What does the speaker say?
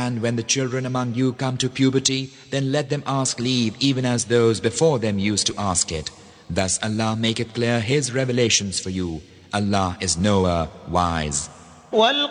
And when the children among you come to puberty, then let them ask leave even as those before them used to ask it. Thus Allah maketh clear His revelations for you. Allah is knower, wise.